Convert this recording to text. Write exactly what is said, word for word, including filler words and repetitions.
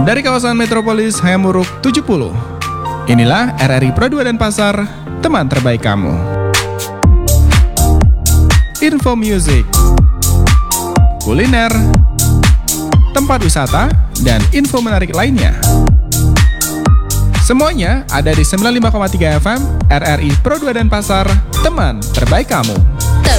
Dari kawasan Metropolis Hayamuruk tujuh puluh, inilah R R I Pro dua Denpasar, teman terbaik kamu. Info music, kuliner, tempat wisata, dan info menarik lainnya. Semuanya ada di sembilan puluh lima koma tiga F M R R I Pro dua Denpasar, teman terbaik kamu.